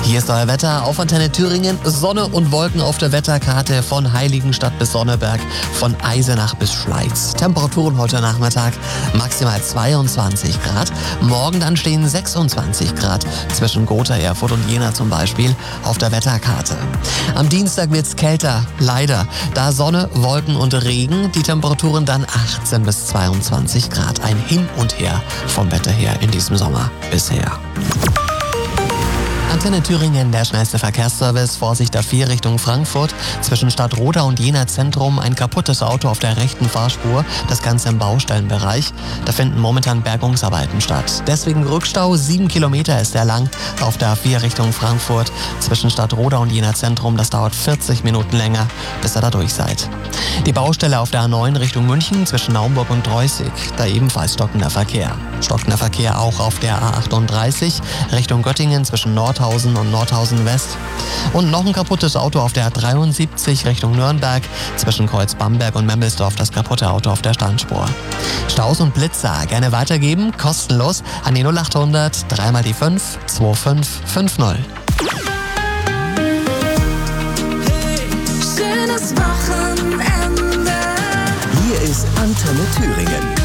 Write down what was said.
Hier ist euer Wetter auf Antenne Thüringen. Sonne und Wolken auf der Wetterkarte von Heiligenstadt bis Sonneberg, von Eisenach bis Schleiz. Temperaturen heute Nachmittag maximal 22 Grad. Morgen dann stehen 26 Grad zwischen Gotha, Erfurt und Jena zum Beispiel auf der Wetterkarte. Am Dienstag wird's kälter, leider. Da Sonne, Wolken und Regen, die Temperaturen dann 18 bis 22 Grad. Ein Hin und Her vom Wetter her in diesem Sommer bisher. Antenne Thüringen, der schnellste Verkehrsservice. Vorsicht A4 Richtung Frankfurt. Zwischen Stadtroda und Jena Zentrum ein kaputtes Auto auf der rechten Fahrspur. Das Ganze im Baustellenbereich. Da finden momentan Bergungsarbeiten statt. Deswegen Rückstau. 7 Kilometer ist er lang auf der A4 Richtung Frankfurt. Zwischen Stadtroda und Jena Zentrum. Das dauert 40 Minuten länger, bis ihr da durch seid. Die Baustelle auf der A9 Richtung München zwischen Naumburg und Dreußig. Da ebenfalls stockender Verkehr. Stockender Verkehr auch auf der A38 Richtung Göttingen zwischen Nordhausen und Nordhausen West. Und noch ein kaputtes Auto auf der A73 Richtung Nürnberg zwischen Kreuz Bamberg und Memmelsdorf, das kaputte Auto auf der Standspur. Staus und Blitzer gerne weitergeben, kostenlos an die 0800 3 mal die 5 2550. Schönes Wochenende. Hier ist Antenne Thüringen.